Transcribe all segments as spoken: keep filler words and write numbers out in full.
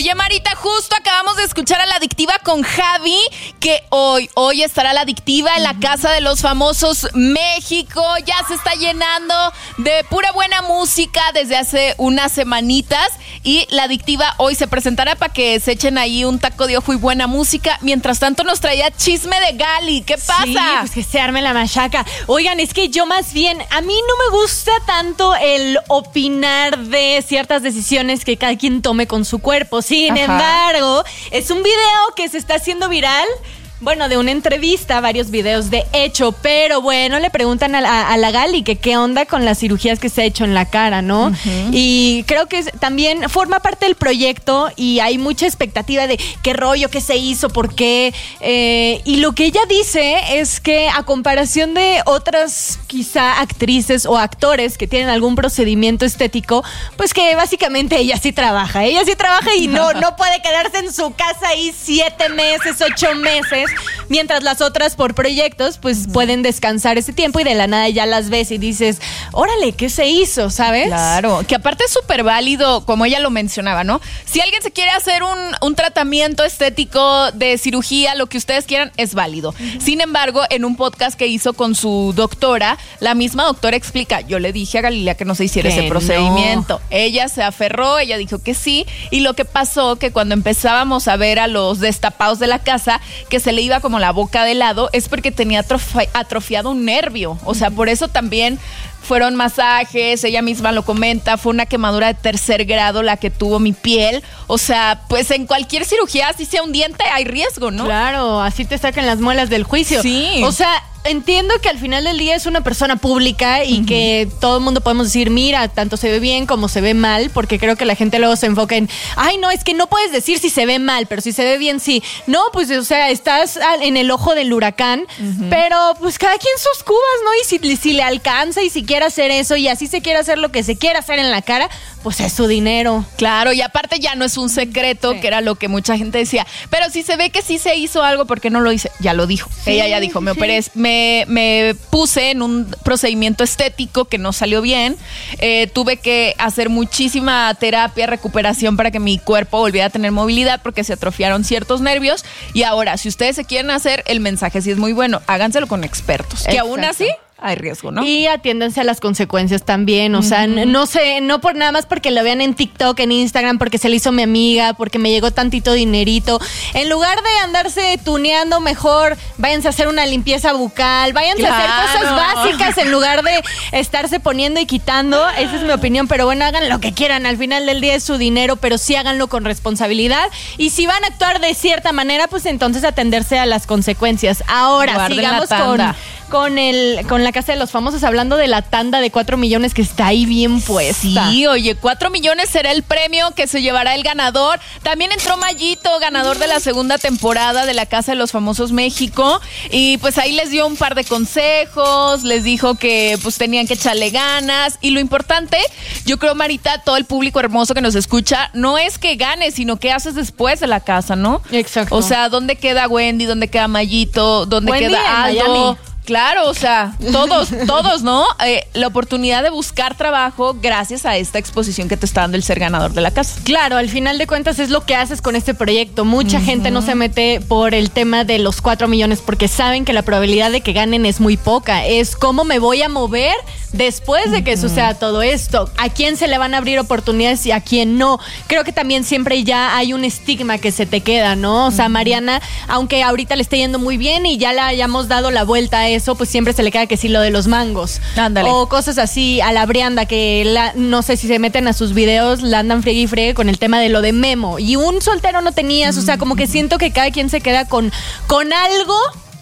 Oye, Marita, justo acabamos de escuchar a La Adictiva con Javi, que hoy, hoy estará La Adictiva en la Casa de los Famosos México. Ya se está llenando de pura buena música desde hace unas semanitas. Y La Adictiva hoy se presentará para que se echen ahí un taco de ojo y buena música. Mientras tanto nos traía chisme de Gali. ¿Qué pasa? Sí, pues que se arme la machaca. Oigan, es que yo más bien, a mí no me gusta tanto el opinar de ciertas decisiones que cada quien tome con su cuerpo. Sin Ajá. embargo, es un video que se está haciendo viral. Bueno, de una entrevista, varios videos de hecho, pero bueno, le preguntan a, a, a la Gali que qué onda con las cirugías que se ha hecho en la cara, ¿no? Uh-huh. Y creo que es, también forma parte del proyecto y hay mucha expectativa de qué rollo, qué se hizo, por qué. Eh, y lo que ella dice es que a comparación de otras quizá actrices o actores que tienen algún procedimiento estético, pues que básicamente ella sí trabaja, ella sí trabaja y no, no puede quedarse en su casa ahí siete meses, ocho meses. Mientras las otras por proyectos pues uh-huh. pueden descansar ese tiempo y de la nada ya las ves y dices, órale, ¿qué se hizo? ¿Sabes? Claro, que aparte es súper válido, como ella lo mencionaba, ¿no? Si alguien se quiere hacer un, un tratamiento estético de cirugía, lo que ustedes quieran, es válido. Uh-huh. Sin embargo, en un podcast que hizo con su doctora, la misma doctora explica, yo le dije a Galilea que no se hiciera que ese procedimiento. No. Ella se aferró, ella dijo que sí, y lo que pasó que cuando empezábamos a ver a los destapados de la casa, que se le iba como la boca de lado, es porque tenía atrofi- atrofiado un nervio. O sea, por eso también fueron masajes, ella misma lo comenta, fue una quemadura de tercer grado la que tuvo mi piel. O sea, pues en cualquier cirugía, así sea un diente, hay riesgo, ¿no? Claro, así te sacan las muelas del juicio. Sí. O sea, entiendo que al final del día es una persona pública y uh-huh. que todo el mundo podemos decir, mira, tanto se ve bien como se ve mal, porque creo que la gente luego se enfoca en, ay, no, es que no puedes decir si se ve mal, pero si se ve bien, sí. No, pues, o sea, estás en el ojo del huracán, uh-huh. pero pues cada quien sus cubas, ¿no? Y si, si le alcanza y si quiere hacer eso y así se quiere hacer lo que se quiera hacer en la cara, pues es su dinero. Claro, y aparte ya no es un secreto, sí. que era lo que mucha gente decía, pero si se ve que sí se hizo algo, ¿por qué no lo hice? Ya lo dijo, sí, ella ya dijo, me sí. operé, me Me, me puse en un procedimiento estético que no salió bien. Eh, tuve que hacer muchísima terapia, recuperación para que mi cuerpo volviera a tener movilidad porque se atrofiaron ciertos nervios. Y ahora, si ustedes se quieren hacer, el mensaje sí es muy bueno. Háganselo con expertos. Exacto. Que aún así hay riesgo, ¿no? Y atiéndanse a las consecuencias también, o uh-huh. sea, no sé, no por nada más porque lo vean en TikTok, en Instagram, porque se le hizo mi amiga, porque me llegó tantito dinerito. En lugar de andarse tuneando, mejor váyanse a hacer una limpieza bucal, váyanse claro. a hacer cosas básicas en lugar de estarse poniendo y quitando. Esa es mi opinión, pero bueno, hagan lo que quieran. Al final del día es su dinero, pero sí háganlo con responsabilidad. Y si van a actuar de cierta manera, pues entonces atenderse a las consecuencias. Ahora, Guarden sigamos con, con, el, con la Casa de los Famosos, hablando de la tanda de cuatro millones que está ahí bien puesta. Sí, oye, cuatro millones será el premio que se llevará el ganador. También entró Mayito, ganador de la segunda temporada de la Casa de los Famosos México, y pues ahí les dio un par de consejos, les dijo que pues tenían que echarle ganas, y lo importante, yo creo, Marita, todo el público hermoso que nos escucha, no es que ganes, sino qué haces después de la casa, ¿no? Exacto. O sea, ¿dónde queda Wendy? ¿Dónde queda Mayito? ¿Dónde Wendy queda Aldo? Miami. Claro, o sea, todos, todos, ¿no? Eh, la oportunidad de buscar trabajo gracias a esta exposición que te está dando el ser ganador de la casa. Claro, al final de cuentas es lo que haces con este proyecto. Mucha uh-huh. gente no se mete por el tema de los cuatro millones porque saben que la probabilidad de que ganen es muy poca. Es cómo me voy a mover después de que uh-huh. suceda todo esto. ¿A quién se le van a abrir oportunidades y a quién no? Creo que también siempre ya hay un estigma que se te queda, ¿no? O sea, uh-huh. Mariana, aunque ahorita le esté yendo muy bien y ya le hayamos dado la vuelta a eso, pues siempre se le queda que sí lo de los mangos. Ándale. O cosas así, a la Brianda, que la, no sé si se meten a sus videos, la andan friegue y friegue con el tema de lo de Memo. Y un soltero no tenías, mm. o sea, como que siento que cada quien se queda con, con algo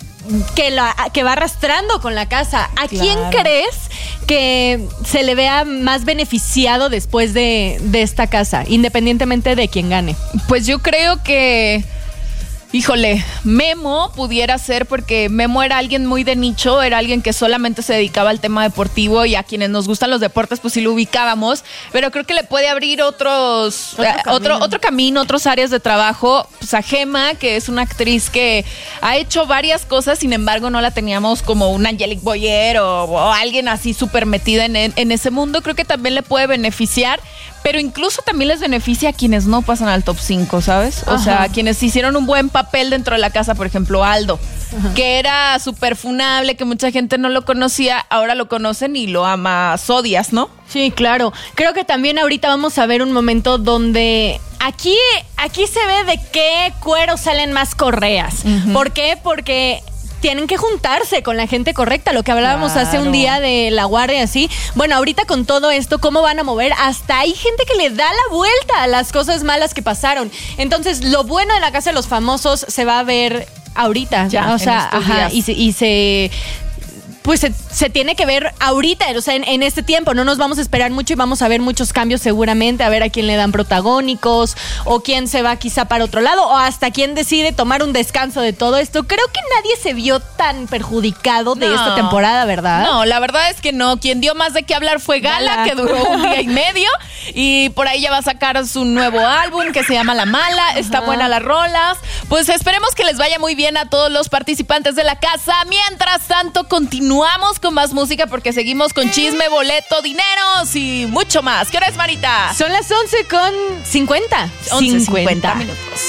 que, la, que va arrastrando con la casa. ¿A claro. quién crees que se le vea más beneficiado después de, de esta casa, independientemente de quién gane? Pues yo creo que... Híjole, Memo pudiera ser, porque Memo era alguien muy de nicho, era alguien que solamente se dedicaba al tema deportivo, y a quienes nos gustan los deportes pues sí lo ubicábamos, pero creo que le puede abrir otros otro, eh, camino. otro, otro camino, otras áreas de trabajo. Pues a Gema, que es una actriz que ha hecho varias cosas, sin embargo no la teníamos como una Angelique Boyer o, o alguien así súper metida en, en ese mundo. Creo que también le puede beneficiar, pero incluso también les beneficia a quienes no pasan al top cinco, ¿sabes? O Ajá. sea, quienes hicieron un buen papel dentro de la casa, por ejemplo, Aldo, Ajá. que era súper funable, que mucha gente no lo conocía, ahora lo conocen y lo ama Zodias, ¿no? Sí, claro. Creo que también ahorita vamos a ver un momento donde aquí, aquí se ve de qué cuero salen más correas. Uh-huh. ¿Por qué? Porque tienen que juntarse con la gente correcta, lo que hablábamos claro. hace un día de La Guardia, así. Bueno, ahorita con todo esto, ¿cómo van a mover? Hasta hay gente que le da la vuelta a las cosas malas que pasaron. Entonces, lo bueno de la Casa de los Famosos se va a ver ahorita. Ya, o sea, ajá, y se... Y se pues se, se tiene que ver ahorita, o sea, en, en este tiempo. No nos vamos a esperar mucho y vamos a ver muchos cambios seguramente, a ver a quién le dan protagónicos o quién se va quizá para otro lado o hasta quién decide tomar un descanso de todo esto. Creo que nadie se vio tan perjudicado de no, esta temporada, ¿verdad? No, la verdad es que no. Quien dio más de qué hablar fue Gala, Gala. que duró un día y medio y por ahí ya va a sacar su nuevo álbum que se llama La Mala. Está Ajá. buena las rolas. Pues esperemos que les vaya muy bien a todos los participantes de la casa. Mientras tanto, continuamos Continuamos con más música porque seguimos con chisme, boleto, dineros y mucho más. ¿Qué hora es, Marita? Son las once con cincuenta. once cincuenta minutos.